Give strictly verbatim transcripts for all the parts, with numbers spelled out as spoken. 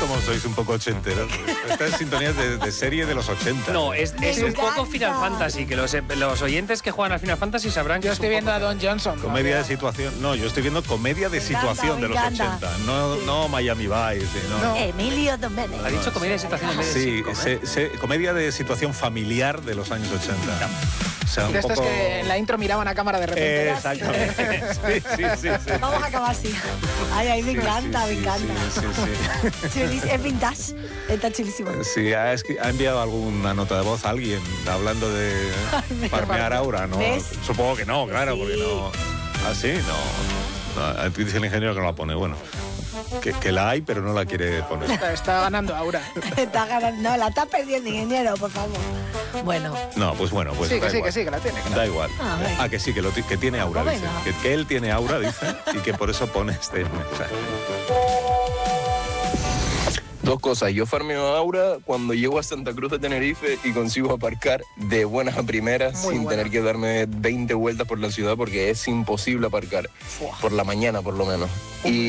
como sois un poco ochenteros? Esta es sintonía de, de serie de los ochenta. No, es, es un poco Final Fantasy, que los, los oyentes que juegan al Final Fantasy sabrán que Yo es estoy un viendo poco... a Don Johnson. Comedia ¿no? de situación. No, yo estoy viendo comedia de Me encanta, situación me de los encanta. ochenta. No, Sí. no Miami Vice. No. No. Emilio Domenech. Ha dicho comedia de situación en vez de Sí, sitcom, ¿eh? se- se- comedia de situación familiar de los años ochenta. O sea, un De estos poco... que en la intro miraban a cámara de repente. Eh, exactamente. Sí, sí, sí, sí. Vamos a acabar así. Ay, ay, me Sí, encanta, sí, me sí, encanta. Sí, sí, sí. Chulísimo. Es vintage. Está chulísimo. Sí, ha, escri- ha enviado alguna nota de voz a alguien hablando de me farmear aura, ¿no? ¿Ves? Supongo que no, claro, Sí. porque no... ¿Ah, sí? No. no. Aquí dice el ingeniero que no la pone. Bueno, que, que la hay, pero no la quiere poner. Está, está ganando Aura. Está ganando. No, la está perdiendo, ingeniero, por favor. Bueno. No, pues bueno, pues sí, da que sí, igual. que sí, que la tiene. que la Da igual. Ah, venga. Ah, que sí, que, lo ti- que tiene aura, Pues dice. venga. Que, que él tiene aura, dice, y que por eso pone este mensaje. Dos cosas, yo farmeo Aura cuando llego a Santa Cruz de Tenerife y consigo aparcar de buenas a primeras Muy sin buena. tener que darme veinte vueltas por la ciudad porque es imposible aparcar, Fua. por la mañana por lo menos.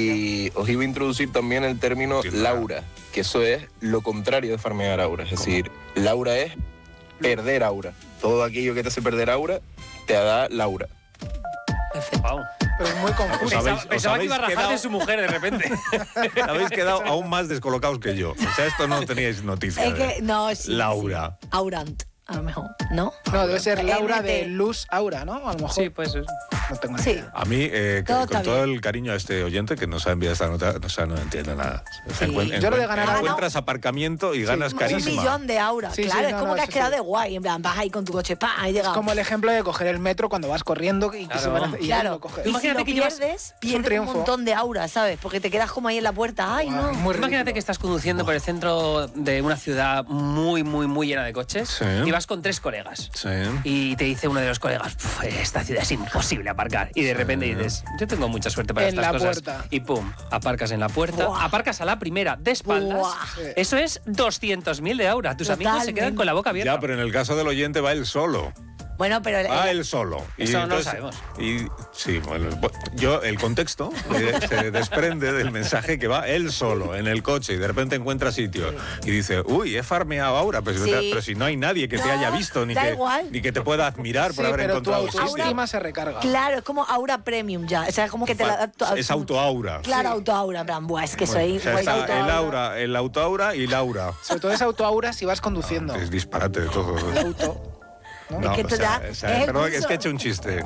Y os iba a introducir también el término Sí, Laura, que eso es lo contrario de farmear Aura, es decir, Laura es perder Aura. Todo aquello que te hace perder Aura, te da Laura. Perfecto. Wow. Pero es muy Os confuso. habéis- Pensaba, os pensaba que iba a habéis rajar quedado- de su mujer de repente. Habéis quedado aún más descolocados que yo. O sea, esto no teníais noticia. Es de- que, no, sí. Laura. sí. Aurant, a lo mejor. ¿No? No, debe ser Laura N T. de Luz Aura, ¿no? A lo mejor. Sí, pues... No tengo ni Sí. idea. A mí, eh, que- Todo con está todo bien. el cariño a este oyente que nos ha enviado esta nota, o sea, no entiende nada. O sea, Sí. encuent- Yo lo de encuent- ganar encuentras aparcamiento y ganas Un carisma. millón de aura. Sí, sí, claro, es no, como no, que has sí, quedado sí. de guay. En plan, vas ahí con tu coche, pa, ahí Es llegado. como el ejemplo de coger el metro cuando vas corriendo y que Claro. se van a hacer, y Claro. lo coges. Y si Imagínate lo que llevas- pierdes, un pierdes un, triunfo. montón de aura, ¿sabes? Porque te quedas como ahí en la puerta. Ay, Guau, no. muy Imagínate ridículo. que estás conduciendo por el centro de una ciudad muy, muy, muy llena de coches Sí. y vas con tres colegas. Sí. Y te dice uno de los colegas, "Puf, esta ciudad es imposible aparcar". Y de repente dices, yo tengo mucha suerte para En estas la cosas. puerta. Y pum, aparcas en la puerta, Buah. aparcas a la primera de espaldas. Buah. Eso es doscientos mil de aura. Tus amigos se quedan Totalmente. con la boca abierta. Ya, pero en el caso del oyente va él solo. Bueno, pero... el- Va el- él solo. Eso no lo sabemos. Y sí, bueno, yo, el contexto eh, se desprende del mensaje que va él solo en el coche y de repente encuentra sitio y dice, uy, he farmeado ahora, pero, si- Sí. pero si no hay nadie que te No, haya visto ni da que, igual. ni que te pueda admirar por Sí, haber pero tu encontrado el sitio. autoestima se recarga. Claro, es como aura premium ya. O sea, es como que te la... Es autoaura. Claro, autoaura. En plan, buah, es que Bueno, soy... o sea, soy está autoaura. el aura, el autoaura y Laura. Sobre todo es autoaura si vas conduciendo. Es disparate de todo. El auto. ¿no? No, que esto o sea, ya o sea, es perdón, curso. es que he hecho un chiste.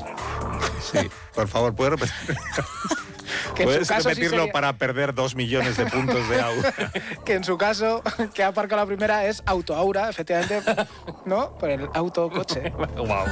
Sí, por favor, ¿puedes repetir? Que en su ¿Puedes caso sí repetirlo sería- para perder dos millones de puntos de aura? Que en su caso, que ha aparcado la primera es autoaura, efectivamente, ¿no? Por el autocoche. Wow.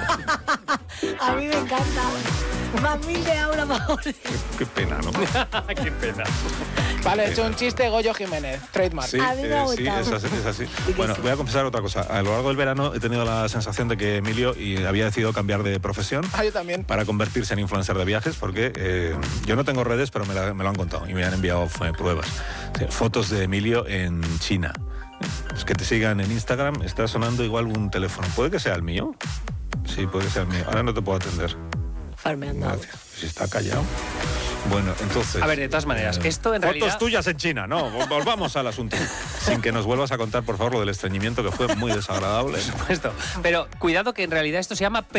A mí me encanta. Más mil de aura, por favor. Qué pena, ¿no? Qué pena. Vale, he hecho un chiste, Goyo Jiménez, trademark. Sí, A mí me ha eh, sí, gustado. es así, es así. que Bueno, sí. voy a confesar otra cosa. A lo largo del verano he tenido la sensación de que Emilio y había decidido cambiar de profesión Ah, yo también. para convertirse en influencer de viajes, porque eh, yo no tengo redes, pero me, la- me lo han contado y me han enviado fue, pruebas. O sea, fotos de Emilio en China. Es que te sigan en Instagram, está sonando igual un teléfono. ¿Puede que sea el mío? Sí, puede que sea el mío. Ahora no te puedo atender. Farmeando aura. Gracias. Si está callado. Bueno, entonces... A ver, de todas maneras, eh, esto en fotos realidad... tuyas en China, no, vol- volvamos al asunto. Sin que nos vuelvas a contar, por favor, lo del estreñimiento, que fue muy desagradable. Por supuesto. Pero cuidado que en realidad esto se llama